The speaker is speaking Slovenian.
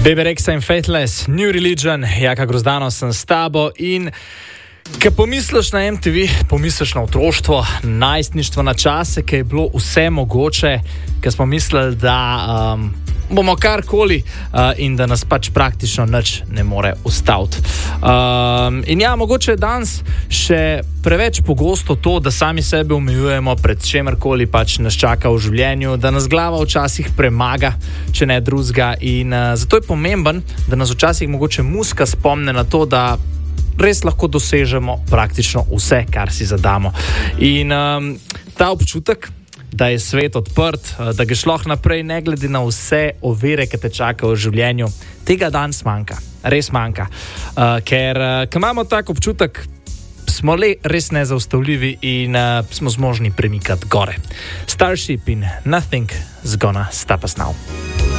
Baby Rexha in Faithless, New Religion, Jaka Grozdano sem s tabo in ko pomisliš na MTV, pomisliš na otroštvo, najstništvo, na čase, ki je bilo vse mogoče, ko smo mislili, da bomo karkoli in da nas pač praktično nič ne more ustaviti. In ja, mogoče je danes še preveč pogosto to, da sami sebe omejujemo pred čemerkoli pač nas čaka v življenju, da nas glava včasih premaga, če ne drugega. In zato je pomemben, da nas včasih mogoče muzika spomne na to, da res lahko dosežemo praktično vse, kar si zadamo. In ta občutek, da je svet odprt, da greš lahko naprej, ne glede na vse ovire, ki te čakajo v življenju, tega danes manjka, res manjka. Ker imamo tak občutek, smo res nezaustavljivi in smo zmožni premikati gore. Starship in Nothing's Gonna Stop Us Now.